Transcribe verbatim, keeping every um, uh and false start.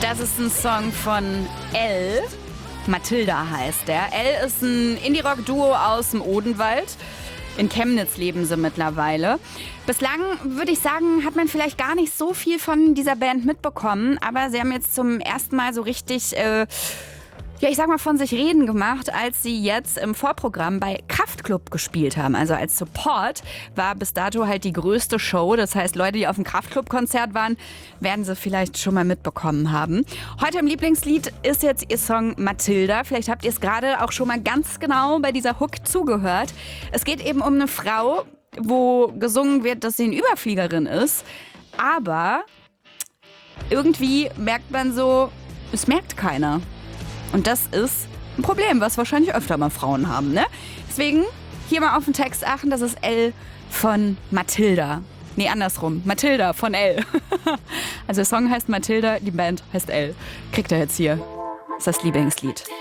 Das ist ein Song von Elle. Mathilda heißt der. Elle ist ein Indie-Rock-Duo aus dem Odenwald. In Chemnitz leben sie mittlerweile. Bislang, würde ich sagen, hat man vielleicht gar nicht so viel von dieser Band mitbekommen. Aber sie haben jetzt zum ersten Mal so richtig, äh, ja, ich sag mal, von sich reden gemacht, als sie jetzt im Vorprogramm bei Kraftklub gespielt haben. Also als Support war bis dato halt die größte Show. Das heißt, Leute, die auf dem Kraftklub-Konzert waren, werden sie vielleicht schon mal mitbekommen haben. Heute im Lieblingslied ist jetzt ihr Song Mathilda. Vielleicht habt ihr es gerade auch schon mal ganz genau bei dieser Hook zugehört. Es geht eben um eine Frau, wo gesungen wird, dass sie eine Überfliegerin ist. Aber irgendwie merkt man so, es merkt keiner. Und das ist ein Problem, was wahrscheinlich öfter mal Frauen haben, ne? Deswegen hier mal auf den Text achten, das ist Elle von Mathilda. Nee, andersrum. Mathilda von Elle. Also der Song heißt Mathilda, die Band heißt Elle. Kriegt er jetzt hier. Das ist das Lieblingslied.